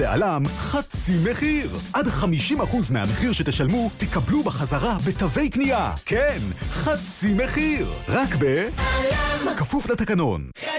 בעלם חצי מחיר. עד 50% מהמחיר שתשלמו תקבלו בחזרה בתווי קנייה. כן, חצי מחיר. רק כפוף לתקנון.